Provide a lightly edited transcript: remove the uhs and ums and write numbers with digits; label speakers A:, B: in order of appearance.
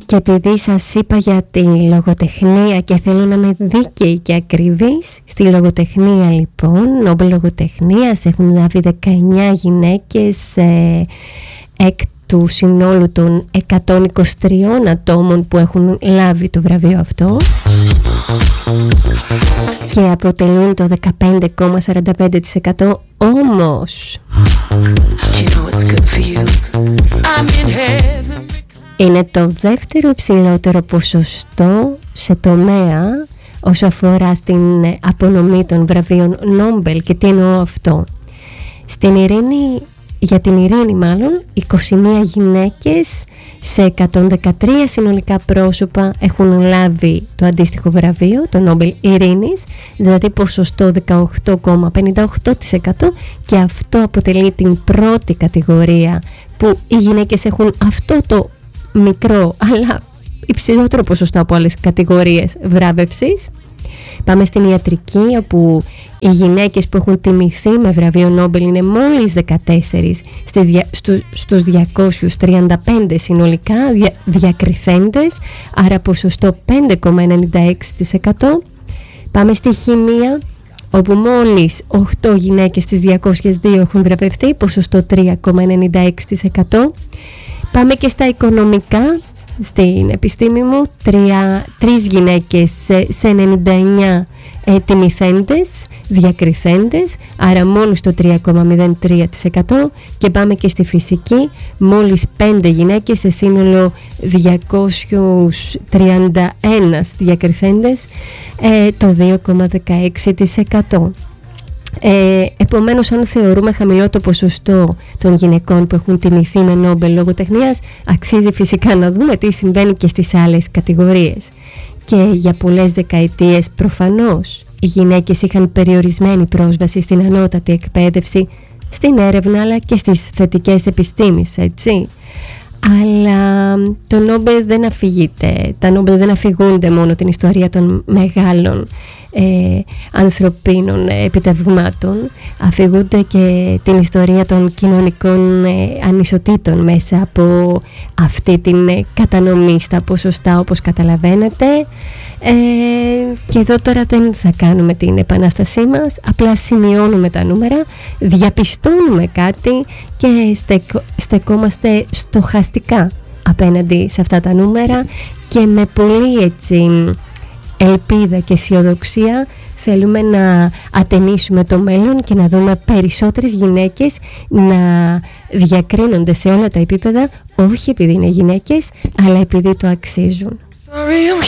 A: Και επειδή σας είπα για τη λογοτεχνία και θέλω να είμαι δίκαιη και ακριβής, στη λογοτεχνία λοιπόν, Νόμπελ Λογοτεχνίας, έχουν λάβει 19 γυναίκες εκ του συνόλου των 123 ατόμων που έχουν λάβει το βραβείο αυτό και αποτελούν το 15,45%. Όμως είναι το δεύτερο υψηλότερο ποσοστό σε τομέα όσο αφορά στην απονομή των βραβείων Νόμπελ. Και τι εννοώ αυτό? Για την ειρήνη μάλλον, 21 γυναίκες σε 113 συνολικά πρόσωπα έχουν λάβει το αντίστοιχο βραβείο, το Νόμπελ Ειρήνης, δηλαδή ποσοστό 18,58%, και αυτό αποτελεί την πρώτη κατηγορία που οι γυναίκες έχουν αυτό το μικρό αλλά υψηλότερο ποσοστό από άλλες κατηγορίες βράβευσης. Πάμε στην ιατρική, όπου οι γυναίκες που έχουν τιμηθεί με βραβείο Νόμπελ είναι μόλις 14 στους 235 συνολικά διακριθέντες, άρα ποσοστό 5,96%. Πάμε στη χημεία, όπου μόλις 8 γυναίκες στις 202 έχουν βραβευτεί, ποσοστό 3,96%. Πάμε και στα οικονομικά. Στην επιστήμη μου, 3 γυναίκες σε 99 τιμηθέντες, διακριθέντες, άρα μόνο στο 3,03%. Και πάμε και στη φυσική, μόλις 5 γυναίκες σε σύνολο 231 διακριθέντες, το 2,16%. Επομένως, αν θεωρούμε χαμηλό το ποσοστό των γυναικών που έχουν τιμηθεί με Νόμπελ Λογοτεχνίας, αξίζει φυσικά να δούμε τι συμβαίνει και στις άλλες κατηγορίες. Και για πολλές δεκαετίες προφανώς οι γυναίκες είχαν περιορισμένη πρόσβαση στην ανώτατη εκπαίδευση, στην έρευνα αλλά και στις θετικές επιστήμες, έτσι. Αλλά το Νόμπελ δεν αφηγείται, τα Νόμπελ δεν αφηγούνται μόνο την ιστορία των μεγάλων ανθρωπίνων επιτευγμάτων, αφηγούνται και την ιστορία των κοινωνικών ανισοτήτων μέσα από αυτή την κατανομή στα ποσοστά, όπως καταλαβαίνετε. Και εδώ τώρα δεν θα κάνουμε την επανάστασή μας, απλά σημειώνουμε τα νούμερα, διαπιστώνουμε κάτι και στεκόμαστε στοχαστικά απέναντι σε αυτά τα νούμερα, και με πολύ έτσι ελπίδα και αισιοδοξία θέλουμε να ατενίσουμε το μέλλον και να δούμε περισσότερες γυναίκες να διακρίνονται σε όλα τα επίπεδα, όχι επειδή είναι γυναίκες, αλλά επειδή το αξίζουν.